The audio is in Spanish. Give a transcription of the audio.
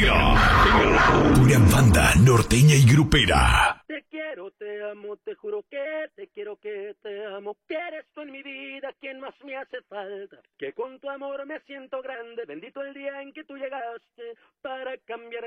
Pura banda norteña y grupera. Te quiero, te amo, te juro que te quiero, que te amo, que eres tú en mi vida quien más me hace falta, que con tu amor me siento grande, bendito el día en que tú llegaste para cambiar